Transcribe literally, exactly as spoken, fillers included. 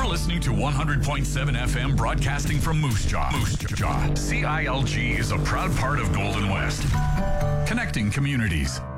listening to one hundred point seven F M broadcasting from Moose Jaw. Moose Jaw. C I L G is a proud part of Golden West. Connecting communities.